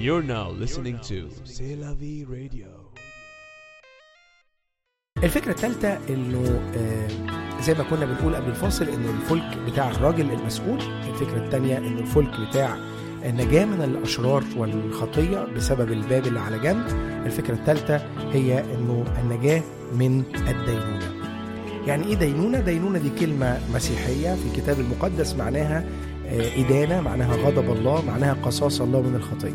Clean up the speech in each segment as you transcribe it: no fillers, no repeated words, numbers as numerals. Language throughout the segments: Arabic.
You're now listening to C'est la vie radio. الفكرة الثالثة انه زي ما كنا بنقول قبل الفاصل انه الفلك بتاع الراجل المسؤول. الفكرة الثانية انه الفلك بتاع النجاة من الأشرار والخطية بسبب الباب اللي على جنب. الفكرة الثالثة هي انه النجاة من الدينونة. يعني ايه دينونة؟ دينونة دي كلمة مسيحية في الكتاب المقدس، معناها إدانة، معناها غضب الله، معناها قصاص الله من الخطية.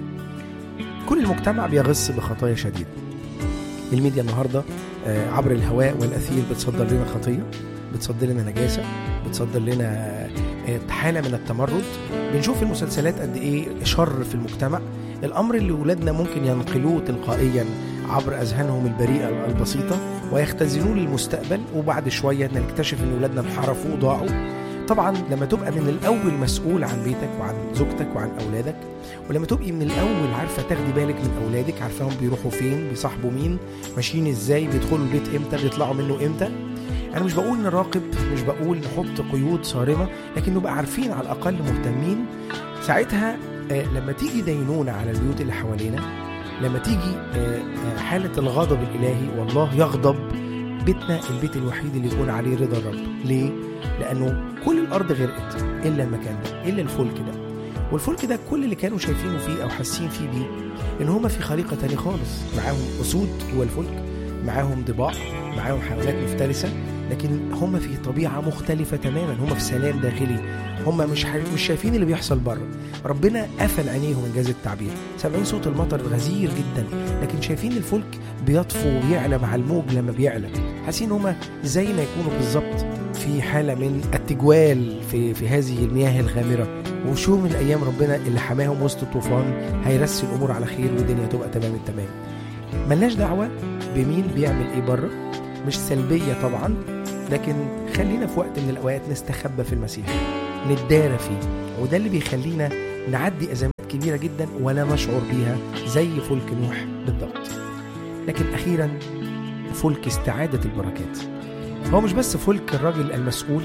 كل المجتمع بيغص بخطايا شديدة. الميديا النهاردة عبر الهواء والأثير بتصدر لنا خطية، بتصدر لنا نجاسة، بتصدر لنا حالة من التمرد. بنشوف المسلسلات قد إيه شر في المجتمع، الأمر اللي ولادنا ممكن ينقلوه تلقائيا عبر أذهانهم البريئة البسيطة ويختزنوه للمستقبل، وبعد شوية نكتشف إن ولادنا انحرفوا وضاعوا. طبعا لما تبقى من الأول مسؤول عن بيتك وعن زوجتك وعن أولادك، ولما تبقي من الأول عارفة تاخدي بالك من أولادك، عارفاهم بيروحوا فين، بيصاحبوا مين، ماشيين إزاي، بيدخلوا البيت إمتى، بيطلعوا منه إمتى. أنا مش بقول نراقب، مش بقول نحط قيود صارمة، لكن نبقى عارفين على الأقل مهتمين. ساعتها لما تيجي دينونة على البيوت اللي حوالينا، لما تيجي حالة الغضب الإلهي والله يغضب، بيتنا البيت الوحيد اللي يكون عليه رضا الرب. ليه؟ لأنه كل الأرض غرقت إلا المكان ده، إلا الفلك ده. والفلك ده كل اللي كانوا شايفينه فيه أو حاسين فيه بيه إن هما في خليقة تانية خالص. معاهم أسود جوه الفلك، معاهم ضباع، معاهم حيوانات مفترسة، لكن هما في طبيعة مختلفة تماما. هما في سلام داخلي، هما مش شايفين اللي بيحصل بره. ربنا قفل عينيهم إنجاز التعبير، سامعين صوت المطر الغزير جدا، لكن شايفين الفلك بيطفو ويعلى مع الموج لما بيعلى. حاسين هما زي ما يكونوا بالظبط في حالة من التجوال في هذه المياه الغامرة. وشو من أيام ربنا اللي حماهم وسط الطوفان هيرسي الأمور على خير والدنيا تبقى تمام التمام. ملناش دعوة بمين بيعمل إيه بره، مش سلبية طبعا، لكن خلينا في وقت من الأوقات نستخبى في المسيح، نتدارى فيه، وده اللي بيخلينا نعدي أزمات كبيرة جدا ولا نشعر بيها زي فلك نوح بالضبط. لكن أخيرا فلك استعادة البركات. هو مش بس فلك الرجل المسؤول،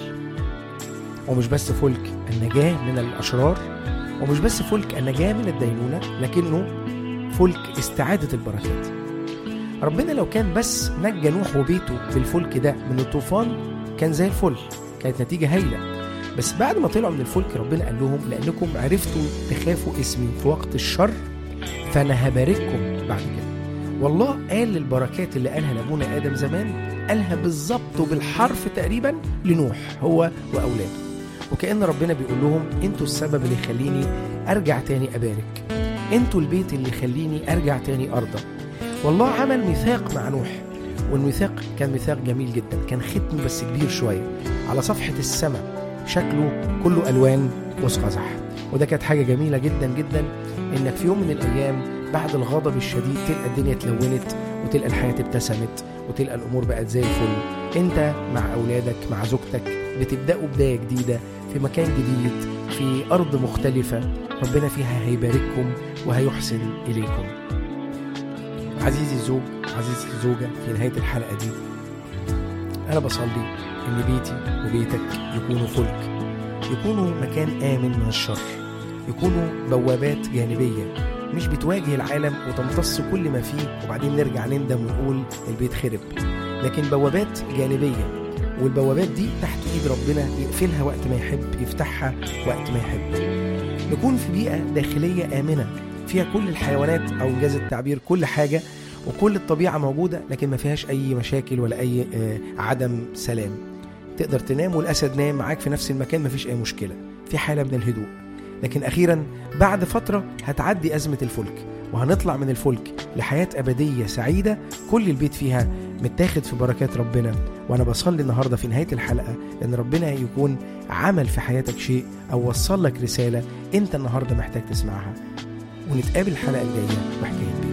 ومش بس فلك النجاة من الأشرار، ومش بس فلك النجاة من الدينونة، لكنه فلك استعادة البركات. ربنا لو كان بس نجى نوح وبيته بالفلك ده من الطوفان كان زي الفل، كانت نتيجة هايلة. بس بعد ما طلعوا من الفلك ربنا قال لهم لأنكم عرفتوا تخافوا اسمي في وقت الشر فأنا هبارككم بعد كده. والله قال البركات اللي قالها لأبونا آدم زمان قالها بالظبط وبالحرف تقريبا لنوح هو وأولاده. وكأن ربنا بيقول لهم انتوا السبب اللي يخليني أرجع تاني أبارك، انتوا البيت اللي يخليني أرجع تاني أرضى. والله عمل ميثاق مع نوح، والميثاق كان ميثاق جميل جدا، كان ختم بس كبير شوية على صفحة السماء، شكله كله ألوان وقزح. وده كانت حاجة جميلة جدا جدا، إنك في يوم من الأيام بعد الغضب الشديد تلقى الدنيا اتلونت، وتلقى الحياة ابتسمت، وتلقى الأمور بقت زي الفل. أنت مع أولادك مع زوجتك بتبدأوا بداية جديدة في مكان جديد في أرض مختلفة، ربنا فيها هيبارككم وهيحسن إليكم. عزيزي الزوج، عزيزي الزوجة، في نهاية الحلقة دي أنا بصلي إن بيتي وبيتك يكونوا فلك، يكونوا مكان آمن من الشر، يكونوا بوابات جانبية مش بتواجه العالم وتمتص كل ما فيه وبعدين نرجع نندم ونقول البيت خرب، لكن بوابات جانبية. والبوابات دي تحت إيد ربنا، يقفلها وقت ما يحب، يفتحها وقت ما يحب. نكون في بيئة داخلية آمنة فيها كل الحيوانات أو إنجاز التعبير كل حاجة وكل الطبيعة موجودة، لكن ما فيهاش أي مشاكل ولا أي عدم سلام. تقدر تنام والأسد نام معاك في نفس المكان، ما فيش أي مشكلة، في حالة من الهدوء. لكن أخيرا بعد فترة هتعدي أزمة الفلك، وهنطلع من الفلك لحياة أبدية سعيدة كل البيت فيها متاخد في بركات ربنا. وأنا بصلي النهاردة في نهاية الحلقة إن ربنا يكون عمل في حياتك شيء أو وصل لك رسالة أنت النهاردة محتاج تسمعها. ونتقابل الحلقة الجاية بحكاية